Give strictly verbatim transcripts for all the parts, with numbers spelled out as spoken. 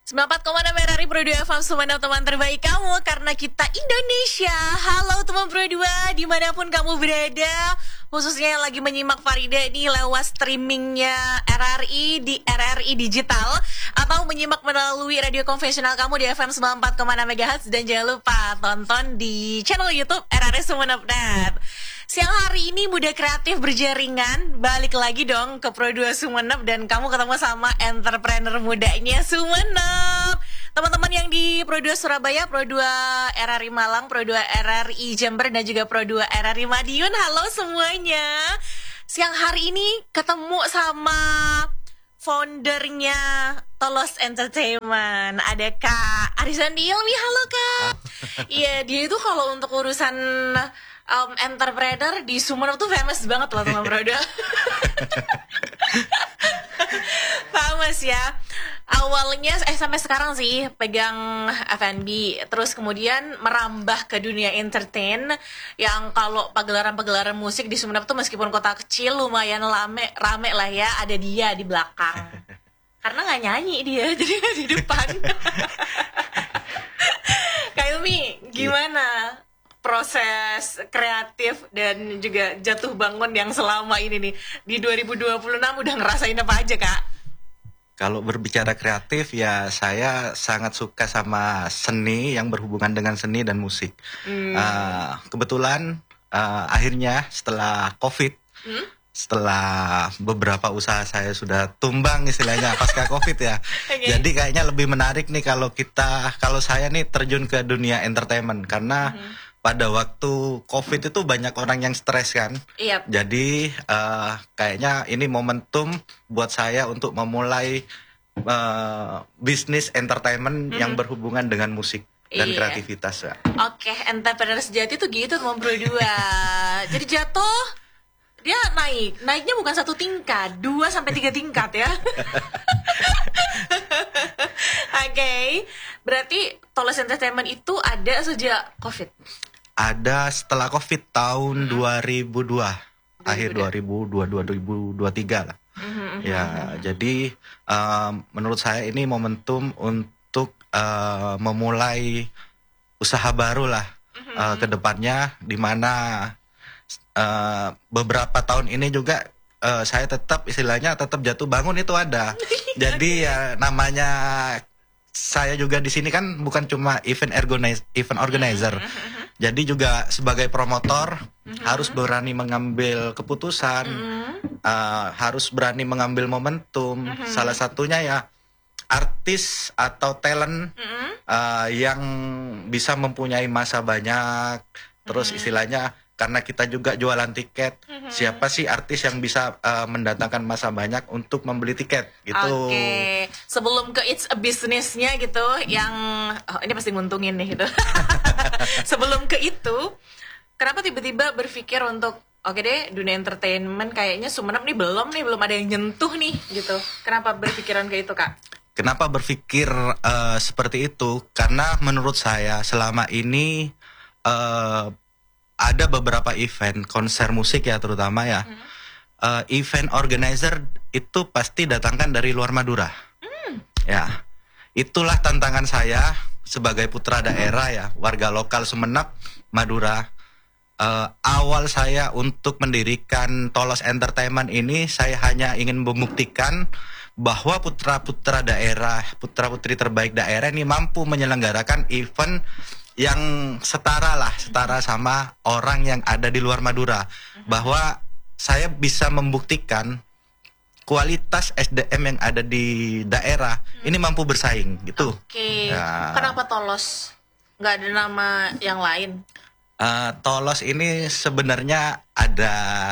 sembilan puluh empat koma enam R R I Pro dua F M Sumeneb, teman terbaik kamu karena kita Indonesia. Halo teman Pro dua dimanapun kamu berada, khususnya yang lagi menyimak Farida ini lewat streamingnya R R I di R R I Digital, atau menyimak melalui radio konvensional kamu di F M sembilan puluh empat koma enam MHz. Dan jangan lupa tonton di channel YouTube R R I Sumeneb dot net. Siang hari ini Muda Kreatif Berjaringan balik lagi dong ke Pro dua Sumeneb, dan kamu ketemu sama entrepreneur mudanya Sumeneb. Teman-teman yang di Pro dua Surabaya, Pro dua R R I Malang, Pro dua R R I Jember, dan juga Pro dua R R I Madiun, halo semuanya. Siang hari ini ketemu sama foundernya Tolos Entertainment, ada Kak Arisan Dilmi. Halo Kak. Iya, dia itu kalau untuk urusan um, entrepreneur di Sumeneb tuh famous banget loh teman Pro dua. Famous ya. Awalnya eh sampai sekarang sih pegang F and B, terus kemudian merambah ke dunia entertain, yang kalau pagelaran-pagelaran musik di Sumeneb tuh meskipun kota kecil lumayan rame rame lah ya, ada dia di belakang. Karena nggak nyanyi dia, jadi di depan. Kak Ilmi, gimana proses kreatif dan juga jatuh bangun yang selama ini nih di dua ribu dua puluh enam, udah ngerasain apa aja Kak? Kalau berbicara kreatif ya, saya sangat suka sama seni yang berhubungan dengan seni dan musik. Hmm. Uh, kebetulan uh, akhirnya setelah COVID, hmm? setelah beberapa usaha saya sudah tumbang istilahnya pasca COVID ya. Okay. Jadi kayaknya lebih menarik nih kalau kita, kalau saya nih terjun ke dunia entertainment, karena hmm. pada waktu COVID itu banyak orang yang stres kan. Yep. Jadi uh, kayaknya ini momentum buat saya untuk memulai uh, bisnis entertainment mm-hmm. yang berhubungan dengan musik dan iya. kreativitas ya. Oke, okay, entrepreneur sejati tuh gitu teman Pro dua. Jadi jatuh, dia naik. Naiknya bukan satu tingkat, dua sampai tiga tingkat ya. Oke, okay. Berarti Tolos Entertainment itu ada sejak COVID? Ada setelah COVID tahun hmm. dua ribu dua, akhir dua ribu dua, dua ribu dua puluh tiga lah. Hmm. Ya, jadi um, menurut saya ini momentum untuk uh, memulai usaha baru lah hmm. uh, ke depannya, di mana uh, beberapa tahun ini juga uh, saya tetap istilahnya tetap jatuh bangun itu ada. Jadi ya namanya saya juga di sini kan bukan cuma event organizer, event organizer. Jadi juga sebagai promotor mm-hmm. harus berani mengambil keputusan, mm-hmm. uh, harus berani mengambil momentum. Mm-hmm. Salah satunya ya artis atau talent mm-hmm. uh, yang bisa mempunyai masa banyak. Terus mm-hmm. istilahnya karena kita juga jualan tiket, mm-hmm. siapa sih artis yang bisa uh, mendatangkan masa banyak untuk membeli tiket gitu. Oke, okay. Sebelum ke it's a business-nya gitu, yang oh, ini pasti nguntungin nih gitu. Sebelum ke itu, kenapa tiba-tiba berpikir untuk oke okay deh, dunia entertainment kayaknya Sumeneb nih belum nih, belum ada yang nyentuh nih gitu. Kenapa berpikiran kayak itu Kak? Kenapa berpikir uh, seperti itu? Karena menurut saya selama ini uh, ada beberapa event konser musik ya terutama ya, hmm. uh, event organizer itu pasti datangkan dari luar Madura. Hmm. Ya, itulah tantangan saya sebagai putra daerah ya, warga lokal Sumeneb, Madura. Uh, awal saya untuk mendirikan Tolos Entertainment ini, saya hanya ingin membuktikan bahwa putra-putra daerah, putra-putri terbaik daerah ini mampu menyelenggarakan event yang setara lah, setara sama orang yang ada di luar Madura. Bahwa saya bisa membuktikan kualitas S D M yang ada di daerah hmm. ini mampu bersaing gitu. Oke. Okay. Ya. Kenapa Tolos? Nggak ada nama yang lain? Uh, Tolos ini sebenarnya ada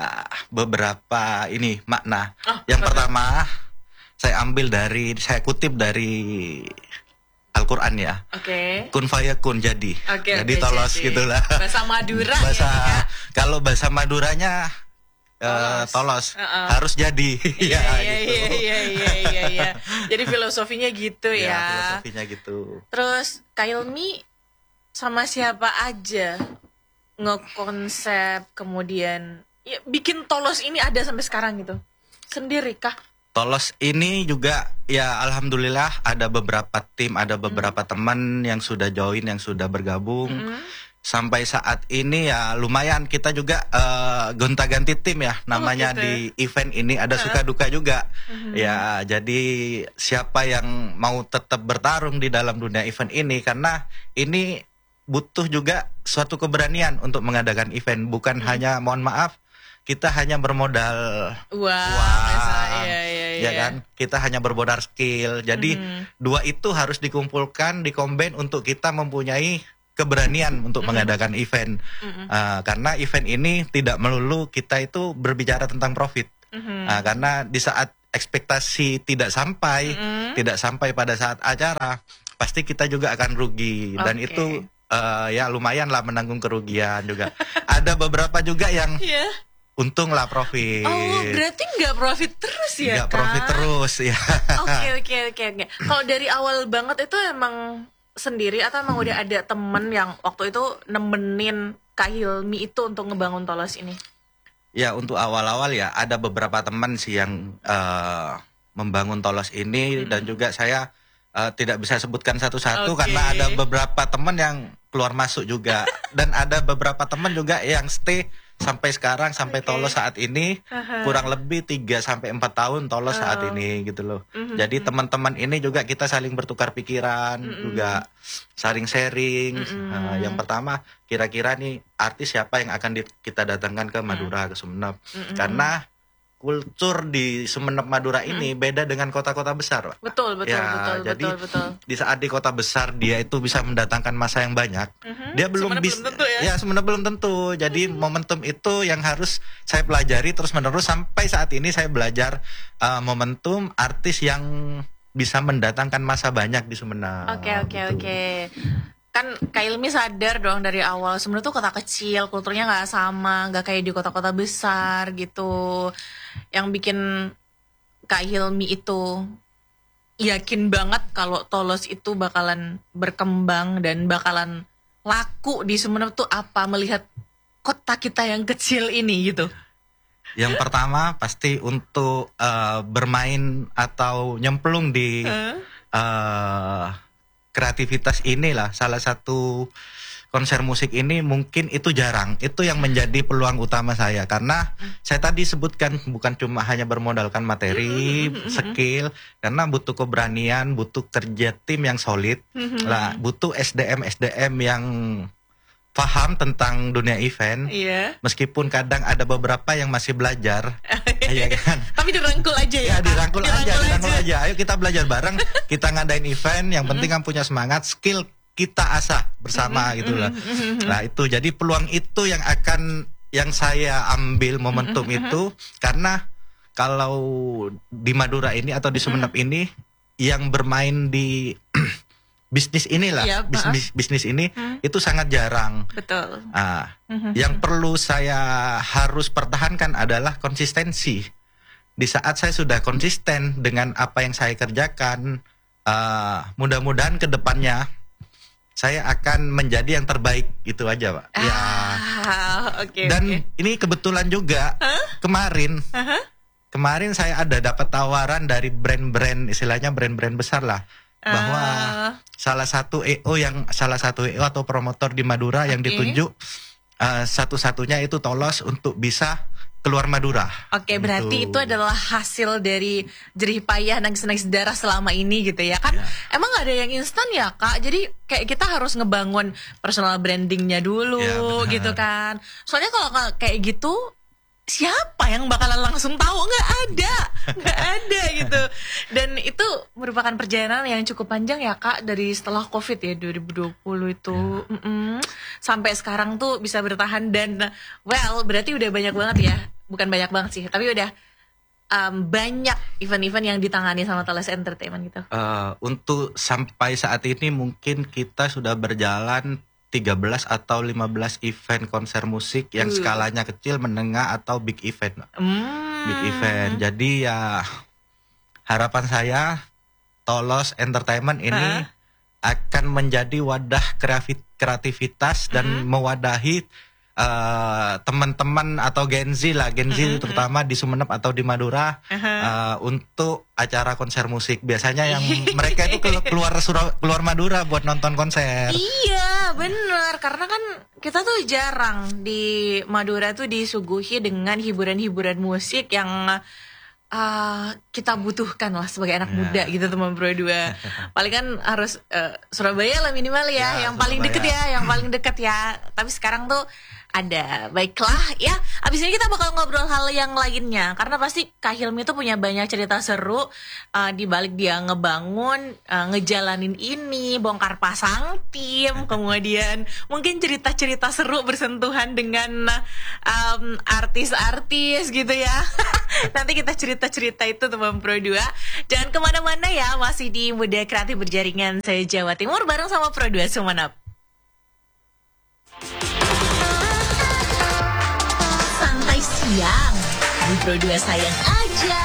beberapa ini makna. Oh, yang betul. Pertama, saya ambil dari, saya kutip dari Al-Quran ya. Oke. Okay. Kun fayakun jadi. Okay, jadi okay, Tolos jadi. Gitulah. Bahasa Madura bahasa, ya. Kalau bahasa Maduranya Uh, tolos uh-uh. harus jadi. Iya iya iya iya iya iya. Jadi filosofinya gitu ya. Ya, filosofinya gitu. Terus Kak Ilmi sama siapa aja ngekonsep kemudian ya, bikin Tolos ini ada sampai sekarang gitu? Sendiri kah? Tolos ini juga ya alhamdulillah ada beberapa tim, ada beberapa mm. teman yang sudah join, yang sudah bergabung. Mm. Sampai saat ini ya lumayan kita juga uh, gonta-ganti tim ya namanya oh, gitu. Di event ini ada suka duka juga. Mm-hmm. Ya jadi siapa yang mau tetap bertarung di dalam dunia event ini, karena ini butuh juga suatu keberanian untuk mengadakan event, bukan mm. hanya mohon maaf kita hanya bermodal wow, uang, iya, iya, ya kan? Kita hanya bermodal skill. Jadi mm. dua itu harus dikumpulkan, dikombin untuk kita mempunyai keberanian untuk mm. mengadakan event. Mm. Uh, karena event ini tidak melulu kita itu berbicara tentang profit. Mm. Uh, karena di saat ekspektasi tidak sampai, mm. tidak sampai pada saat acara, pasti kita juga akan rugi. Okay. Dan itu uh, ya lumayan lah menanggung kerugian juga. Ada beberapa juga yang yeah. untung lah profit. Oh, berarti nggak profit terus ya, Nggak Kak? profit terus ya. Oke, oke, oke, oke. Kalau dari awal banget itu emang sendiri atau emang hmm. udah ada temen yang waktu itu nemenin Kak Hilmi itu untuk ngebangun Tolos ini? Ya, untuk awal-awal ya ada beberapa teman sih yang uh, membangun Tolos ini hmm. dan juga saya uh, tidak bisa sebutkan satu-satu okay. karena ada beberapa teman yang keluar masuk juga dan ada beberapa teman juga yang stay sampai sekarang, sampai okay. Tolos saat ini uh-huh. kurang lebih tiga sampai empat tahun Tolos uh. saat ini gitu loh. Uh-huh. Jadi teman-teman ini juga kita saling bertukar pikiran, uh-huh. juga saling sharing. Uh-huh. Uh, yang pertama, kira-kira nih artis siapa yang akan di- kita datangkan ke Madura, uh-huh. ke Sumeneb. Uh-huh. Karena kultur di Sumeneb Madura ini hmm. beda dengan kota-kota besar, Pak. Betul, betul, ya, betul, jadi betul, betul. Di saat di kota besar dia itu bisa mendatangkan massa yang banyak. Mm-hmm. Dia belum bisa ya, ya sebenarnya belum tentu. Jadi mm-hmm. momentum itu yang harus saya pelajari terus-menerus sampai saat ini saya belajar uh, momentum artis yang bisa mendatangkan massa banyak di Sumeneb. Oke, oke, oke. Kan Kak Hilmi sadar dong dari awal sebenarnya tuh kota kecil, kulturnya nggak sama, nggak kayak di kota-kota besar gitu. Yang bikin Kak Hilmi itu yakin banget kalau Tolos itu bakalan berkembang dan bakalan laku di Sumeneb tuh apa, melihat kota kita yang kecil ini gitu. Yang pertama pasti untuk uh, bermain atau nyemplung di uh? Uh, kreativitas inilah salah satu konser musik ini mungkin itu jarang. Itu yang menjadi peluang utama saya karena saya tadi sebutkan bukan cuma hanya bermodalkan materi, skill, karena butuh keberanian, butuh kerja tim yang solid, lah butuh S D M S D M yang paham tentang dunia event. Iya. Meskipun kadang ada beberapa yang masih belajar. Ya kan? Tapi dirangkul aja ya. Ya dirangkul, dirangkul aja, dirangkul aja. aja. Ayo kita belajar bareng, kita ngadain event, yang penting kan punya semangat, skill kita asah bersama mm-hmm. gitu lah. Mm-hmm. Nah, itu jadi peluang itu yang akan yang saya ambil momentum mm-hmm. itu karena kalau di Madura ini atau di Sumeneb mm-hmm. ini yang bermain di bisnis inilah, ya, bisnis bisnis ini hmm. itu sangat jarang. Betul. Ah, hmm. yang perlu saya harus pertahankan adalah konsistensi. Di saat saya sudah konsisten dengan apa yang saya kerjakan, uh, mudah-mudahan ke depannya saya akan menjadi yang terbaik, itu aja, Pak. Ah, ya. Okay, Dan okay. ini kebetulan juga huh? kemarin, uh-huh. kemarin saya ada dapat tawaran dari brand-brand, istilahnya brand-brand besar lah. Bahwa uh. salah satu E O yang salah satu E O atau promotor di Madura okay. yang ditunjuk uh, satu-satunya itu Tolos untuk bisa keluar Madura. Oke, okay, berarti itu adalah hasil dari jerih payah nangis-nangis darah selama ini gitu ya kan? Yeah. Emang gak ada yang instan ya, Kak? Jadi kayak kita harus ngebangun personal brandingnya dulu yeah, gitu kan? Soalnya kalau kayak gitu siapa yang bakalan langsung tahu? Nggak ada, nggak ada gitu. Dan itu merupakan perjalanan yang cukup panjang ya, Kak, dari setelah COVID ya dua ribu dua puluh itu ya. Sampai sekarang tuh bisa bertahan dan well berarti udah banyak banget ya, bukan banyak banget sih, tapi udah um, banyak event-event yang ditangani sama Tolos Entertainment gitu. Uh, untuk sampai saat ini mungkin kita sudah berjalan tiga belas atau lima belas event konser musik yang uh. skalanya kecil, menengah atau big event. Mm. Big event. Jadi ya harapan saya Tolos Entertainment ini huh? akan menjadi wadah kreativitas dan mm. mewadahi uh, teman-teman atau Gen Z lah, Gen Z mm-hmm. terutama di Sumeneb atau di Madura uh-huh. uh, untuk acara konser musik. Biasanya yang mereka itu keluar Sura, keluar Madura buat nonton konser. Iya, bener. Karena kan kita tuh jarang di Madura tuh disuguhi dengan hiburan-hiburan musik yang Uh, kita butuhkan lah sebagai anak yeah. muda gitu teman Pro dua. Paling kan harus uh, Surabaya lah minimal ya, yeah, yang Surabaya. Paling deket ya, yang paling deket ya. Tapi sekarang tuh ada. Baiklah ya, abis ini kita bakal ngobrol hal yang lainnya. Karena pasti Kak Hilmi tuh punya banyak cerita seru uh, di balik dia ngebangun, uh, ngejalanin ini, bongkar pasang tim, kemudian mungkin cerita-cerita seru bersentuhan dengan um, artis-artis gitu ya. Nanti kita cerita-cerita itu teman Pro dua. Dan kemana-mana ya, masih di Muda Kreatif Berjaringan saya Jawa Timur bareng sama Pro dua Sumeneb. Santai siang di Pro dua sayang aja.